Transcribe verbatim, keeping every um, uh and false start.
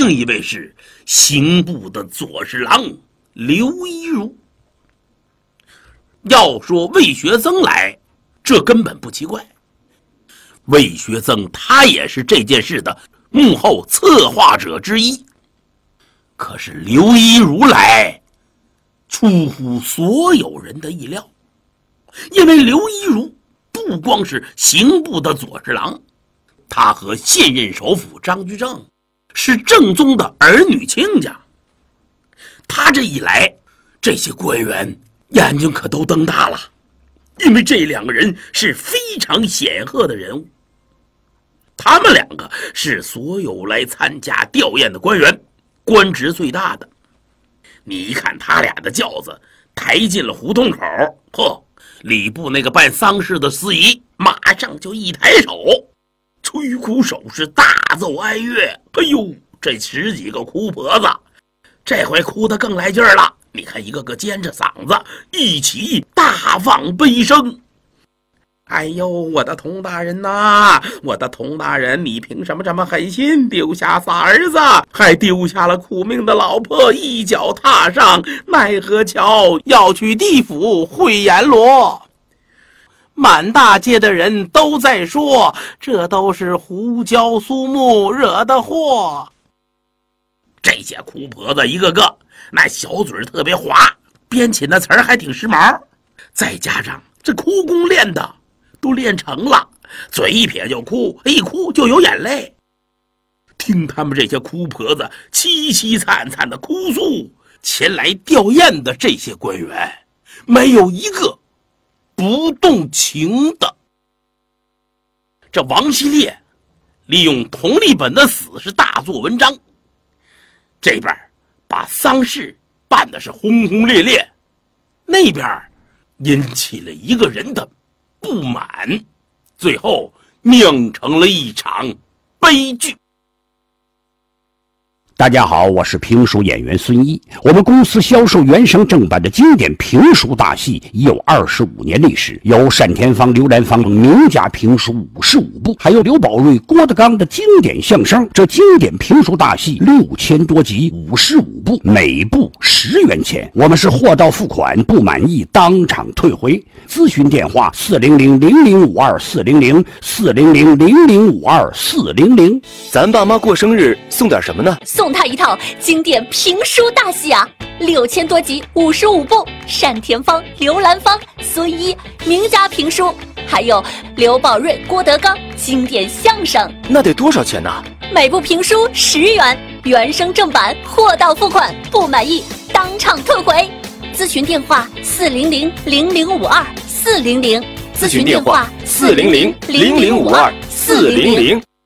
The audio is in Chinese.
另一位是刑部的左侍郎刘一如。要说魏学增来，这根本不奇怪。魏学增他也是这件事的幕后策划者之一。可是刘一如来出乎所有人的意料，因为刘一如不光是刑部的左侍郎，他和现任首辅张居正是正宗的儿女亲家。他这一来，这些官员眼睛可都瞪大了，因为这两个人是非常显赫的人物。他们两个是所有来参加吊唁的官员官职最大的。你一看他俩的轿子抬进了胡同口，呵，礼部那个办丧事的司仪马上就一抬手，吹鼓手是大奏哀乐。哎呦，这十几个哭婆子这回哭得更来劲儿了，你看一个个尖着嗓子一起大放悲声。哎呦，我的佟大人呐、啊，我的佟大人，你凭什么这么狠心，丢下仨儿子，还丢下了苦命的老婆，一脚踏上奈何桥，要去地府会阎罗。满大街的人都在说，这都是胡椒苏木惹的祸。这些哭婆子一个个那小嘴特别滑，编起那词儿还挺时髦，再加上这哭功练的都练成了，嘴一撇就哭，一哭就有眼泪。听他们这些哭婆子凄凄惨惨的哭诉，前来吊唁的这些官员没有一个不动情的。这王希烈利用佟立本的死是大做文章，这边把丧事办的是轰轰烈烈，那边引起了一个人的不满，最后酿成了一场悲剧。 大家好，我是评书演员孙一。我们公司销售原声正版的经典评书大戏已有二十五年历史，有单田芳、刘兰芳名家评书五十五部，还有刘宝瑞、郭德纲的经典相声。这经典评书大戏六千多集，五十五部，每部十元钱。我们是货到付款，不满意当场退回。咨询电话：四零零零零五二四零零四零零零零五二四零零。 咱爸妈过生日送点什么呢？ 送他一套经典评书大戏啊，六千多集，五十五部，单田芳、刘兰芳、孙一名家评书，还有刘宝瑞、郭德纲经典相声。 那得多少钱呢？ 每部评书十元，原声正版，货到付款，不满意当场退回。咨询电话：四零零零零五二四零零。 咨询电话：四零零零零五二四零零。